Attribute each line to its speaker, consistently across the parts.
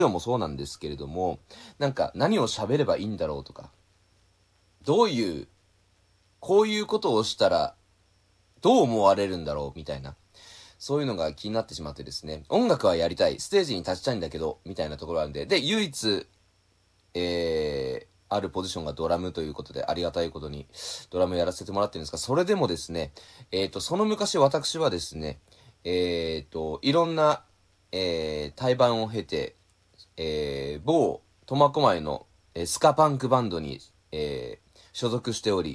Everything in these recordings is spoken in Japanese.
Speaker 1: 今日もそうなんですけれども、なんか何を喋ればいいんだろうとか、こういうことをしたらどう思われるんだろうみたいな、そういうのが気になってしまってですね、音楽はやりたい、ステージに立ちたいんだけど、みたいなところあるんで、で、唯一、あるポジションがドラムということで、ありがたいことにドラムやらせてもらってるんですが、それでもですね、その昔私はですね、いろんな、対バンを経て、某苫小牧の、スカパンクバンドに、所属しており、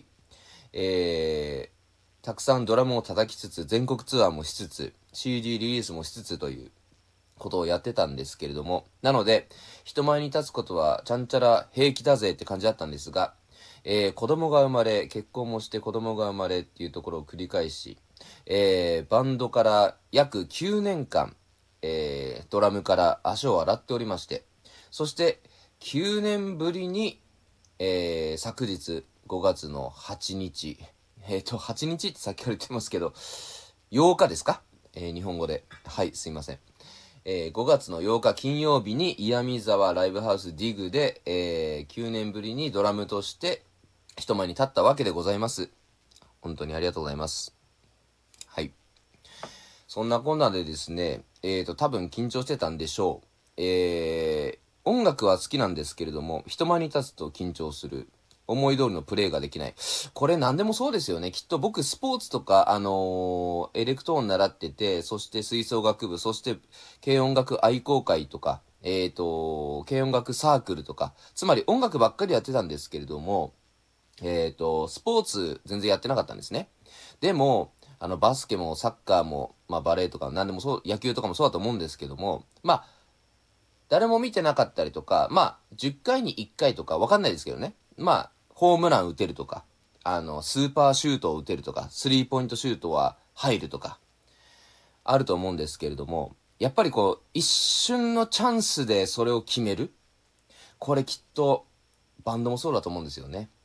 Speaker 1: たくさんドラムを叩きつつ、全国ツアーもしつつ、CD リリースもしつつということをやってたんですけれども、なので、人前に立つことはちゃんちゃら平気だぜって感じだったんですが、子供が生まれ、結婚もして子供が生まれっていうところを繰り返し、バンドから約9年間、ドラムから足を洗っておりまして、そして9年ぶりに、昨日5月の8日、8日ってさっきから言ってますけど、8日ですか、日本語で。はい、すいません。5月の8日金曜日に岩見沢ライブハウスディグで、9年ぶりにドラムとして人前に立ったわけでございます。本当にありがとうございます。はい。そんなこんなでですね、多分緊張してたんでしょう。音楽は好きなんですけれども、人前に立つと緊張する。思い通りのプレーができない。これ何でもそうですよね。きっと僕スポーツとか、エレクトーン習ってて、そして吹奏楽部、そして軽音楽愛好会とか、軽音楽サークルとか、つまり音楽ばっかりやってたんですけれども、スポーツ全然やってなかったんですね。でも、バスケもサッカーも、まあバレーとか何でもそう、野球とかもそうだと思うんですけども、まあ、誰も見てなかったりとか、まあ、10回に1回とかわかんないですけどね。まあ、ホームラン打てるとか、スーパーシュートを打てるとか、スリーポイントシュートは入るとか、あると思うんですけれども、やっぱりこう、一瞬のチャンスでそれを決める。これきっと、バンドもそうだと思うんですよね。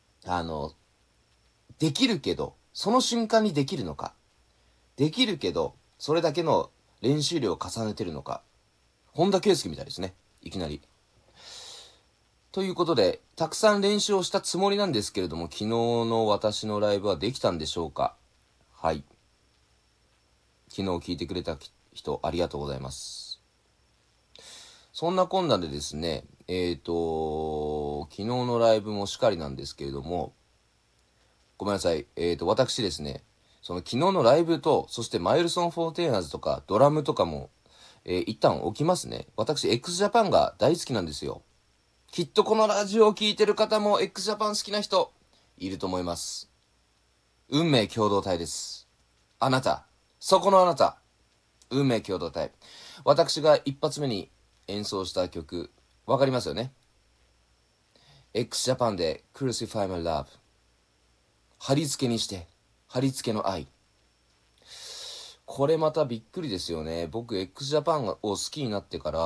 Speaker 1: できるけど、その瞬間にできるのか。できるけど、それだけの練習量を重ねてるのか。本田圭佑みたいですね。いきなり。ということで、たくさん練習をしたつもりなんですけれども、昨日の私のライブはできたんでしょうか。はい。昨日聞いてくれた人、ありがとうございます。そんなこんなでですね、昨日のライブもしかりなんですけれども、ごめんなさい。私ですね、その昨日のライブと、そしてマイルソン・フォーテイナーズとか、ドラムとかも、一旦置きますね。私、x ジャパンが大好きなんですよ。きっとこのラジオを聴いてる方も x ジャパン好きな人、いると思います。運命共同体です。あなた、そこのあなた、運命共同体。私が一発目に演奏した曲、わかりますよね。x ジャパンで Crucify My Love。貼り付けにして、貼り付けの愛。これまたびっくりですよね。僕 x ジャパンを好きになってから、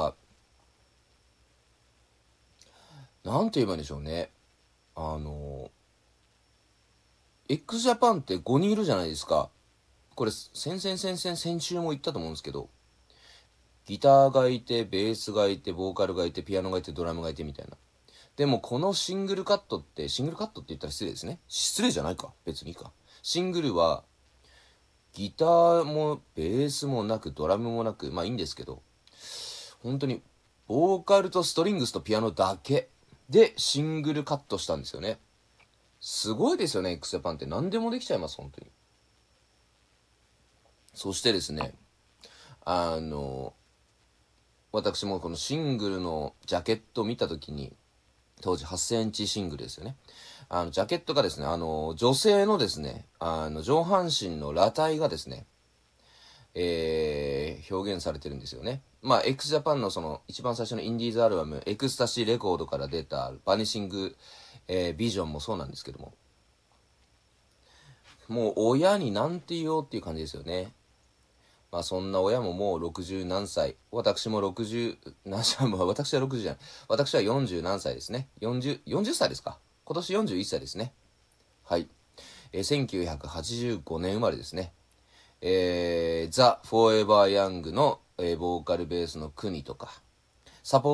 Speaker 1: なんて言えばいいんでしょうね。x ジャパンって5人いるじゃないですか。これ、先週も言ったと思うんですけど、ギターがいて、ベースがいて、ボーカルがいて、ピアノがいて、ドラムがいてみたいな。でもこのシングルカットって、シングルカットって言ったら失礼ですね。失礼じゃないか。別にいいか。シングルは、ギターもベースもなく、ドラムもなく、まあいいんですけど、本当に、ボーカルとストリングスとピアノだけでシングルカットしたんですよね。すごいですよね、x ジャパンって何でもできちゃいます、本当に。そしてですね、私もこのシングルのジャケットを見たときに、当時8センチシングルですよね。ジャケットがですね、女性のですね、上半身の裸体がですね、表現されてるんですよね。まあ、x ジャパンのその一番最初のインディーズアルバム、エクスタシーレコードから出たバニシング、ビジョンもそうなんですけども、もう親になんて言おうっていう感じですよね。まあそんな親ももう60何歳、私も60何歳、も私は60じゃない、私は40何歳ですね。40歳ですか。今年41歳ですね。はい。1985年生まれですね。ザ・フォーエバー・ヤングの、ボーカルベースの国とか、 サポ